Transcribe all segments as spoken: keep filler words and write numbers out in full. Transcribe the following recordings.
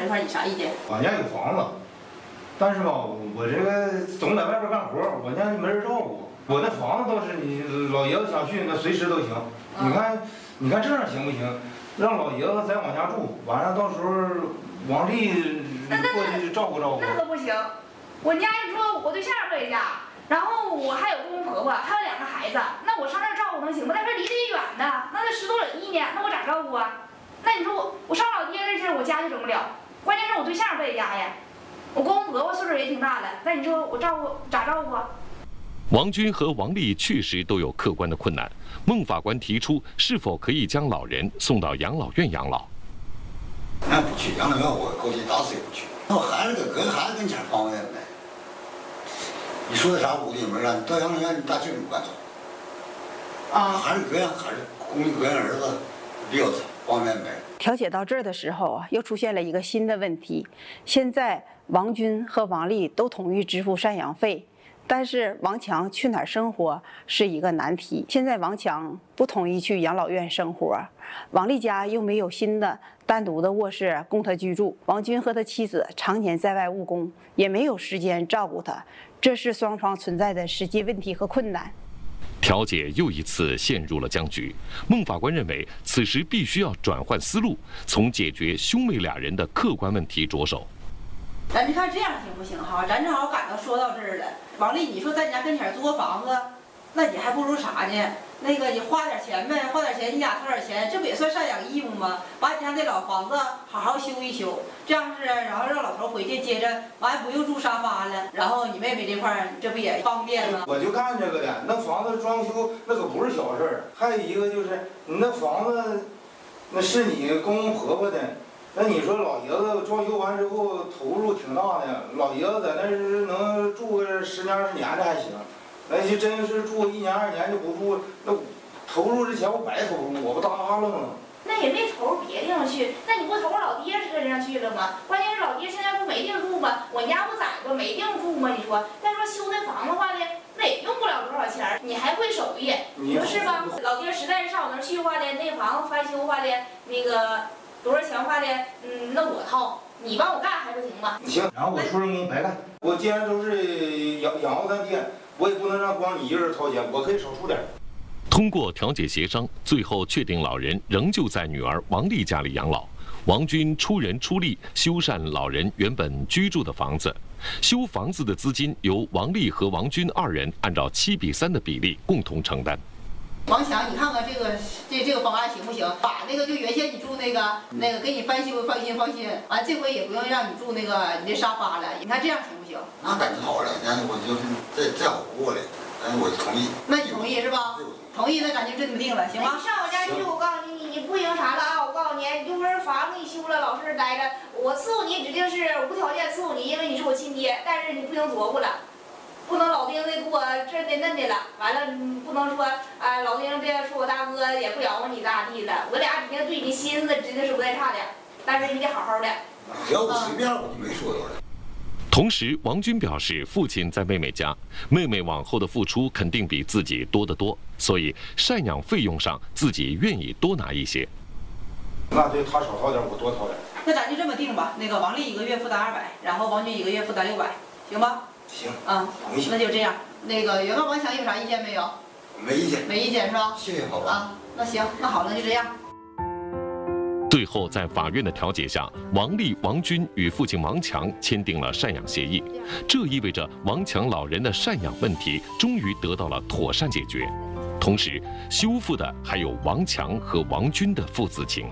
这块你啥意见？ 俺家有房子，但是吧，我这个总在外边干活，我家没人照顾。我那房子倒是你老爷子想去，那随时都行。你看，你看这样行不行？让老爷子再往家住，完了到时候王丽过去照顾照顾。 那可不行，我家你说我对象在家，然后我还有公公婆婆，还有两个孩子，那我上那儿照顾能行吗？但是离得远呢，那得十多里地呢，那我咋照顾啊？那你说我我上老爹那事儿，我家就整不了，关键是我对象在家呀，我公公婆婆岁数也挺大了，那你说我照顾咋照顾啊？ 王军和王丽确实都有客观的困难。孟法官提出，是否可以将老人送到养老院养老？ 俺不去养老院，我高兴打死也不去。我孩子跟孩子跟前方便呗。你说的啥屋里门啊？你到养老院你大舅母干啥？啊，还是搁养还是供搁养儿子比较方便呗。 调解到这儿的时候啊，又出现了一个新的问题。现在王军和王丽都同意支付赡养费，但是王强去哪儿生活是一个难题。现在王强不同意去养老院生活，王丽家又没有新的单独的卧室供他居住，王军和他妻子常年在外务工，也没有时间照顾他，这是双方存在的实际问题和困难。 调解又一次陷入了僵局。孟法官认为，此时必须要转换思路，从解决兄妹俩人的客观问题着手。 咱就看这样行不行哈？咱正好赶到说到这儿了。王丽，你说在你家跟前租个房子，那你还不如啥呢？那个你花点钱呗，花点钱你俩掏点钱，这不也算赡养义务吗？把你家那老房子好好修一修，这样是，然后让老头回去接着，完不用住沙发了，然后你妹妹这块儿这不也方便吗？ 我就干这个的，那房子装修那可不是小事儿。还有一个就是你那房子，那是你公公婆婆的。那你说老爷子装修完之后投入挺大的，老爷子在那是能住个十年二十年的还行，那就真是住一年二年就不住，那投入这钱我白投入，我不搭了吗？ 那也没投入别地方去，那你不投入老爹身上去了吗？关键是老爹现在不没地儿住吗？我家不窄不没地方住吗？你说，再说修那房子的话呢，那也用不了多少钱，你还会手艺，你说是吧？老爹实在是上我那儿去的话呢，那房子翻修的话呢，那个。多少钱花的？嗯，那我掏，你帮我干还不行吗？ 行，然后我出人工白干。我既然都是养养活咱爹，我也不能让光你一个人掏钱，我可以少出点。 通过调解协商，最后确定老人仍旧在女儿王丽家里养老。王军出人出力修缮老人原本居住的房子，修房子的资金由王丽和王军二人按照七比三的比例共同承担。 王强，你看看这个这这个方案行不行？把那个就原先你住那个那个给你翻修，放心放心。完这回也不用让你住那个你这沙发了，你看这样行不行？ 那感情好了，那我就是再再好过了，但我同意。 那你同意是吧？同意，那咱就这么定了，行吗？你上我家去，我告诉你，你你不行啥了啊？我告诉你，你就是房子你修了，老实待着，我伺候你指定是无条件伺候你，因为你是我亲爹，但是你不能琢磨了。不能老丁的给我这的嫩的了，完了不能说啊，老丁这说我大哥也不咬我你大弟了，我俩指定对你心思指定是不带差的，但是你得好好的。 只要我随便我就没说到了。 同时，王军表示，父亲在妹妹家，妹妹往后的付出肯定比自己多得多，所以赡养费用上自己愿意多拿一些。 那对他少掏点，我多掏点。 那咱就这么定吧，那个王丽一个月负担二百，然后王军一个月负担六百，行吧？ 行， 嗯，那就这样。那个原告王强有啥意见没有？ 没意见， 没意见是吧？ 谢谢，好吧。 啊，那行，那好，那就这样。 最后，在法院的调解下，王丽、王军与父亲王强签订了赡养协议，这意味着王强老人的赡养问题终于得到了妥善解决，同时修复的还有王强和王军的父子情。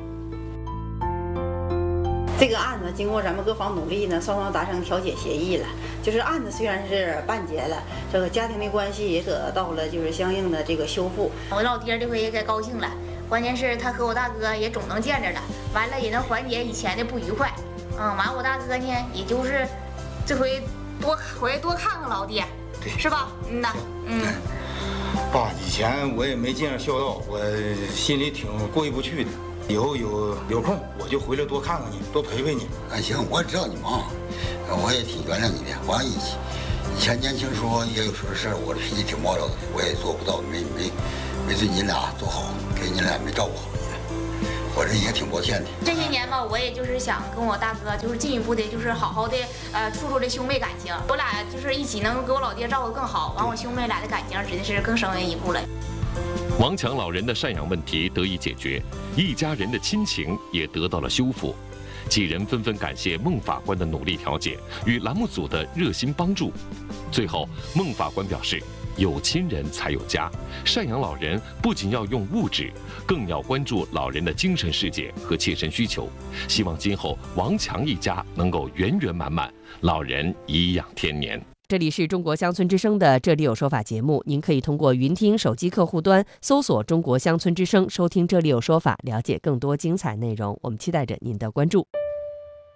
这个案子经过咱们各方努力呢，双方达成调解协议了。就是案子虽然是办结了，这个家庭的关系也得到了就是相应的这个修复。 我老爹这回也该高兴了，关键是他和我大哥也总能见着了，完了也能缓解以前的不愉快。嗯，完我大哥呢，也就是这回多回多看看老爹， 对， 是吧？嗯呐，嗯。 爸，以前我也没尽上孝道，我心里挺过意不去的。以后有有空我就回来多看看你，多陪陪你。 啊，行，我知道你忙，我也挺原谅你的。我以以前年轻时候也有什么事儿，我的脾气挺暴躁的，我也做不到，没没没对你俩做好，给你俩没照顾好你。 我人也挺抱歉的。 这些年吧，我也就是想跟我大哥就是进一步的，就是好好的呃处处这兄妹感情，我俩就是一起能给我老爹照顾更好，完我兄妹俩的感情指定是更深一步了。 王强老人的赡养问题得以解决，一家人的亲情也得到了修复。几人纷纷感谢孟法官的努力调解与栏目组的热心帮助。最后，孟法官表示，有亲人才有家，赡养老人不仅要用物质，更要关注老人的精神世界和切身需求。希望今后王强一家能够圆圆满满，老人颐养天年。 这里是中国乡村之声的《这里有说法》节目，您可以通过云听手机客户端搜索中国乡村之声，收听《这里有说法》，了解更多精彩内容。我们期待着您的关注。